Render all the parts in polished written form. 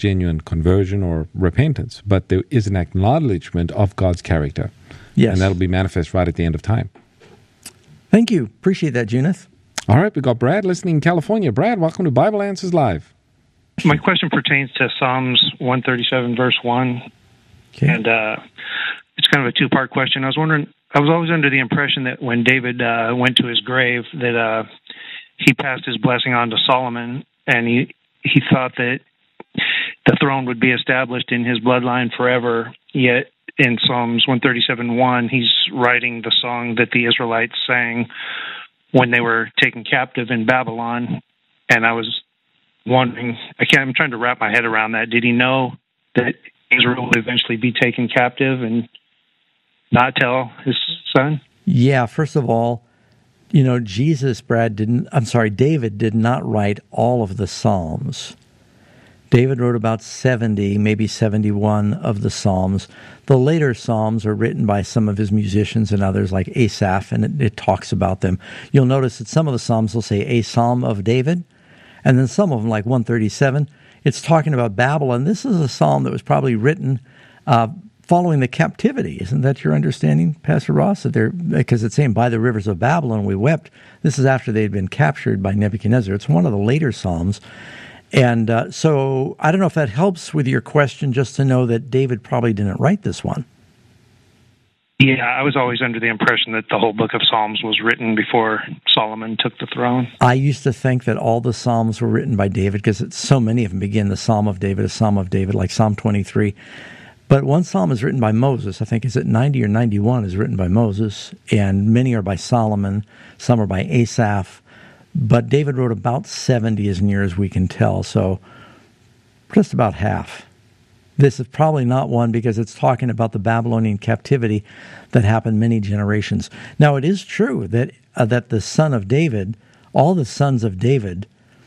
genuine conversion or repentance, but there is an acknowledgement of God's character. Yes. And that'll be manifest right at the end of time. Thank you. Appreciate that, Junith. All right, we've got Brad listening in California. Brad, welcome to Bible Answers Live. My question pertains to Psalms 137, verse 1. Okay. And it's kind of a two-part question. I was always under the impression that when David went to his grave, that he passed his blessing on to Solomon, and he thought that the throne would be established in his bloodline forever. Yet in Psalms 137:1, he's writing the song that the Israelites sang when they were taken captive in Babylon. And I was wondering, I'm trying to wrap my head around that. Did he know that Israel would eventually be taken captive and not tell his son? Yeah, first of all, David did not write all of the Psalms. David wrote about 70, maybe 71 of the Psalms. The later Psalms are written by some of his musicians and others, like Asaph, and it talks about them. You'll notice that some of the Psalms will say a Psalm of David, and then some of them, like 137, it's talking about Babylon. This is a psalm that was probably written following the captivity. Isn't that your understanding, Pastor Ross? Because it's saying, by the rivers of Babylon we wept. This is after they'd been captured by Nebuchadnezzar. It's one of the later psalms. And so I don't know if that helps with your question, just to know that David probably didn't write this one. Yeah, I was always under the impression that the whole book of Psalms was written before Solomon took the throne. I used to think that all the Psalms were written by David, because so many of them begin the Psalm of David, a Psalm of David, like Psalm 23. But one psalm is written by Moses. I think, is it 90 or 91 is written by Moses, and many are by Solomon, some are by Asaph. But David wrote about 70 as near as we can tell, so just about half. This is probably not one, because it's talking about the Babylonian captivity that happened many generations. Now, it is true that the son of David, all the sons of David,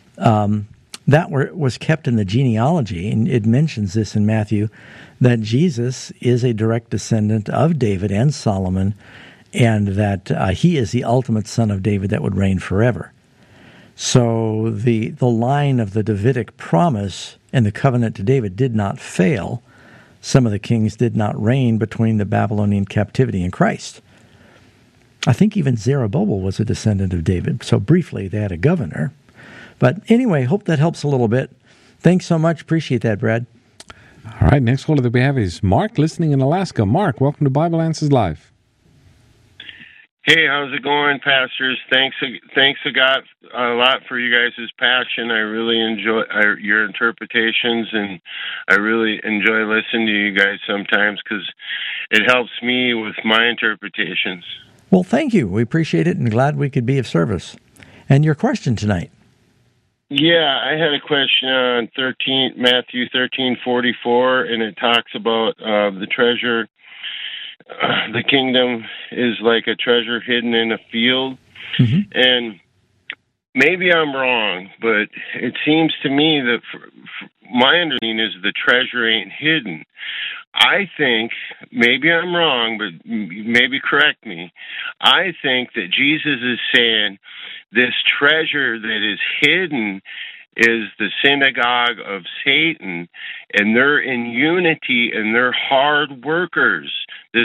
was kept in the genealogy, and it mentions this in Matthew, that Jesus is a direct descendant of David and Solomon, and that he is the ultimate son of David that would reign forever. So the line of the Davidic promise and the covenant to David did not fail. Some of the kings did not reign between the Babylonian captivity and Christ. I think even Zerubbabel was a descendant of David. So briefly, they had a governor. But anyway, hope that helps a little bit. Thanks so much. Appreciate that, Brad. All right, next caller that we have is Mark, listening in Alaska. Mark, welcome to Bible Answers Live. Hey, how's it going, pastors? Thanks a lot for you guys' passion. I really enjoy your interpretations, and I really enjoy listening to you guys sometimes, because it helps me with my interpretations. Well, thank you. We appreciate it, and glad we could be of service. And your question tonight? Yeah, I had a question on Matthew 13:44, and it talks about the treasure. The kingdom is like a treasure hidden in a field. Mm-hmm. And maybe I'm wrong, but it seems to me that my understanding is the treasure ain't hidden. I think, maybe I'm wrong, but maybe correct me. I think that Jesus is saying this treasure that is hidden is the synagogue of Satan, and they're in unity, and they're hard workers. This